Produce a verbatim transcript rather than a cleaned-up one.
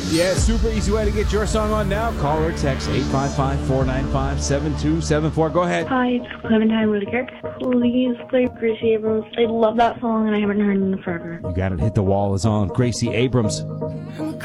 Yeah, super easy way to get your song on now. Call or text eight five five, four nine five, seven two seven four. Go ahead. Hi, it's Clementine Whitaker. Please play Gracie Abrams. I love that song and I haven't heard it in forever. You got it. Hit the Wall is on. Gracie Abrams.